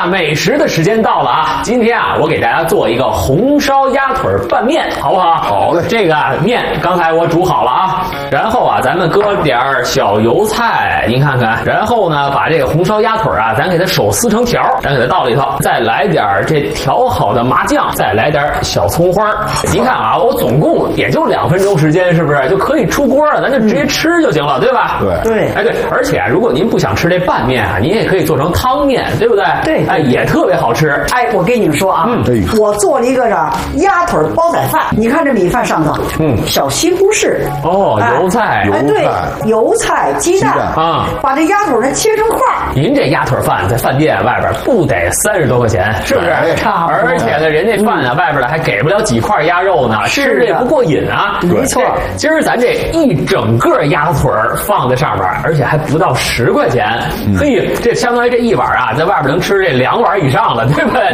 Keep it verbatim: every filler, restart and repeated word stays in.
美食的时间到了啊！今天啊，我给大家做一个红烧鸭腿拌面，好不好？ 好嘞。 这个面刚才我煮好了啊，然后啊，咱们搁点小油菜，您看看，然后呢，把这个红烧鸭腿啊，咱给它手撕成条，咱给它倒里头，再来点这调好的麻酱，再来点小葱花。您看啊，我总共也就两分钟时间，是不是就可以出锅了？咱就直接吃就行了，对吧？ 对对， 哎对，而且如果您不想吃这拌面啊，您也可以做成汤面，对不对？ 对， 哎，也特别好吃。 哎，我跟你们说啊， 嗯， 我做了一个啥鸭腿煲仔饭，你看这米饭上头， 嗯， 小西红柿， 哦，油菜， 哎，对，油菜、鸡蛋啊， 把这鸭腿呢切成块。 您这鸭腿饭在饭店外边不得三十多块钱，是不是？ 差不多。 而且呢，人家饭啊，外边的还给不了几块鸭肉呢，吃着也不过瘾啊。 没错， 今儿咱这一整个鸭腿放在上面，而且还不到十块钱，嘿，这相当于这一碗啊，在外边能吃这两碗以上了，对不对？